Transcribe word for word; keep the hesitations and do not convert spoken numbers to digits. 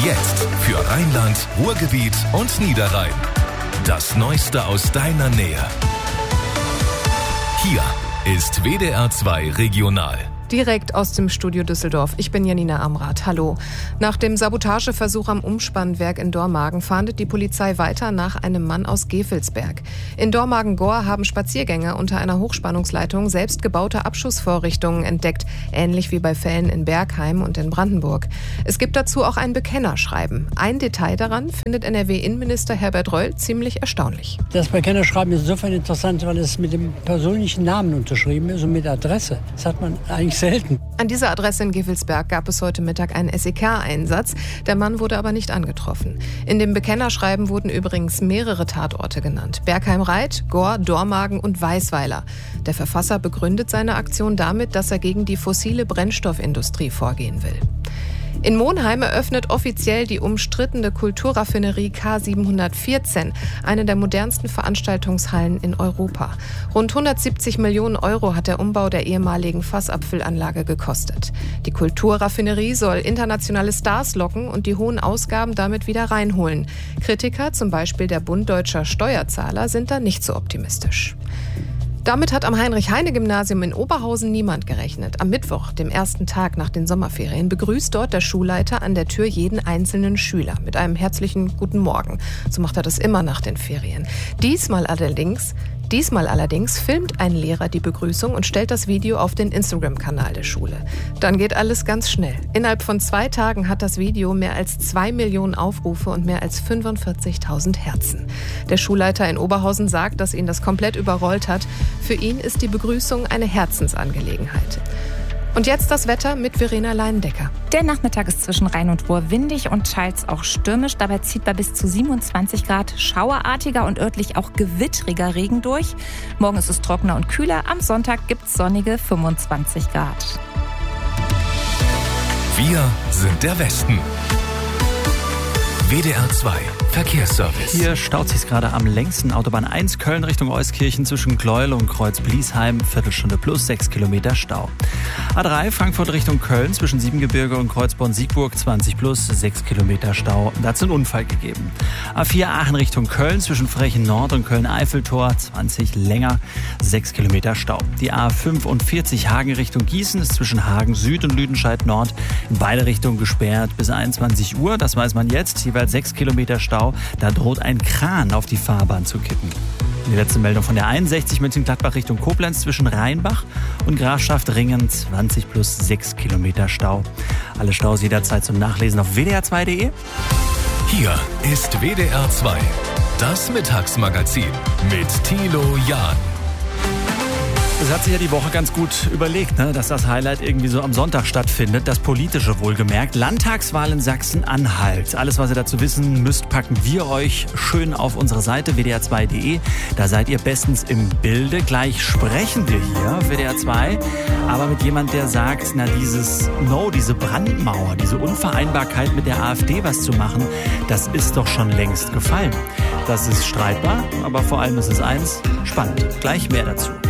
Jetzt für Rheinland, Ruhrgebiet und Niederrhein. Das Neueste aus deiner Nähe. Hier ist W D R zwei Regional. Direkt aus dem Studio Düsseldorf. Ich bin Janina Amrath. Hallo. Nach dem Sabotageversuch am Umspannwerk in Dormagen fahndet die Polizei weiter nach einem Mann aus Gevelsberg. In Dormagen-Gohr haben Spaziergänger unter einer Hochspannungsleitung selbstgebaute Abschussvorrichtungen entdeckt, ähnlich wie bei Fällen in Bergheim und in Brandenburg. Es gibt dazu auch ein Bekennerschreiben. Ein Detail daran findet N R W-Innenminister Herbert Reul ziemlich erstaunlich. Das Bekennerschreiben ist insofern interessant, weil es mit dem persönlichen Namen unterschrieben ist und mit Adresse. Das hat man eigentlich selten. An dieser Adresse in Gevelsberg gab es heute Mittag einen S E K-Einsatz. Der Mann wurde aber nicht angetroffen. In dem Bekennerschreiben wurden übrigens mehrere Tatorte genannt. Bergheim-Reit, Gohr, Dormagen und Weisweiler. Der Verfasser begründet seine Aktion damit, dass er gegen die fossile Brennstoffindustrie vorgehen will. In Monheim eröffnet offiziell die umstrittene Kulturraffinerie K siebenhundertvierzehn, eine der modernsten Veranstaltungshallen in Europa. Rund hundertsiebzig Millionen Euro hat der Umbau der ehemaligen Fassabfüllanlage gekostet. Die Kulturraffinerie soll internationale Stars locken und die hohen Ausgaben damit wieder reinholen. Kritiker, zum Beispiel der Bund Deutscher Steuerzahler, sind da nicht so optimistisch. Damit hat am Heinrich-Heine-Gymnasium in Oberhausen niemand gerechnet. Am Mittwoch, dem ersten Tag nach den Sommerferien, begrüßt dort der Schulleiter an der Tür jeden einzelnen Schüler mit einem herzlichen Guten Morgen. So macht er das immer nach den Ferien. Diesmal allerdings... Diesmal allerdings filmt ein Lehrer die Begrüßung und stellt das Video auf den Instagram-Kanal der Schule. Dann geht alles ganz schnell. Innerhalb von zwei Tagen hat das Video mehr als zwei Millionen Aufrufe und mehr als fünfundvierzigtausend Herzen. Der Schulleiter in Oberhausen sagt, dass ihn das komplett überrollt hat. Für ihn ist die Begrüßung eine Herzensangelegenheit. Und jetzt das Wetter mit Verena Leindecker. Der Nachmittag ist zwischen Rhein und Ruhr windig und teils auch stürmisch. Dabei zieht bei bis zu siebenundzwanzig Grad schauerartiger und örtlich auch gewittriger Regen durch. Morgen ist es trockener und kühler. Am Sonntag gibt es sonnige fünfundzwanzig Grad. Wir sind der Westen. W D R zwei Verkehrsservice. Hier staut sich gerade am längsten. Autobahn eins Köln Richtung Euskirchen zwischen Gleuel und Kreuz-Bliesheim. Viertelstunde plus sechs Kilometer Stau. A drei Frankfurt Richtung Köln zwischen Siebengebirge und Kreuzborn-Siegburg zwanzig plus sechs Kilometer Stau. Da hat es einen Unfall gegeben. A vier Aachen Richtung Köln zwischen Frechen Nord und Köln-Eiffeltor zwanzig länger, sechs Kilometer Stau. Die A fünfundvierzig Hagen Richtung Gießen ist zwischen Hagen Süd und Lüdenscheid Nord in beide Richtungen gesperrt bis einundzwanzig Uhr. Das weiß man jetzt. Jeweils sechs Kilometer Stau. Da droht ein Kran auf die Fahrbahn zu kippen. Die letzte Meldung von der einundsechzig Mönchengladbach Richtung Koblenz zwischen Rheinbach und Grafschaft Ringen zwanzig plus sechs Kilometer Stau. Alle Staus jederzeit zum Nachlesen auf w d r zwei punkt d e. Hier ist W D R zwei, das Mittagsmagazin mit Thilo Jahn. Das hat sich ja die Woche ganz gut überlegt, ne? Dass das Highlight irgendwie so am Sonntag stattfindet. Das Politische wohlgemerkt. Landtagswahl in Sachsen-Anhalt. Alles, was ihr dazu wissen müsst, packen wir euch schön auf unsere Seite w d r zwei punkt d e. Da seid ihr bestens im Bilde. Gleich sprechen wir hier, W D R zwei, aber mit jemand, der sagt, na dieses No, diese Brandmauer, diese Unvereinbarkeit mit der AfD was zu machen, das ist doch schon längst gefallen. Das ist streitbar, aber vor allem ist es eins, spannend. Gleich mehr dazu.